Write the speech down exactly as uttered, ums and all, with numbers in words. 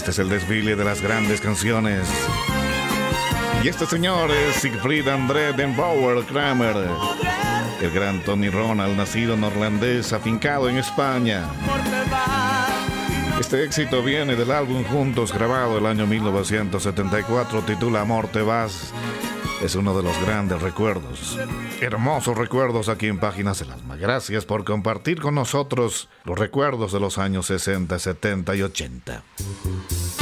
Este es el desfile de las grandes canciones. Y este señor es Siegfried André Den Brouwer Kramer, el gran Tony Ronald, nacido neerlandés, afincado en España. Este éxito viene del álbum Juntos, grabado el año mil novecientos setenta y cuatro, titula Amor te vas. Es uno de los grandes recuerdos, hermosos recuerdos aquí en Páginas del Alma. Gracias por compartir con nosotros los recuerdos de los años sesenta, setenta y ochenta.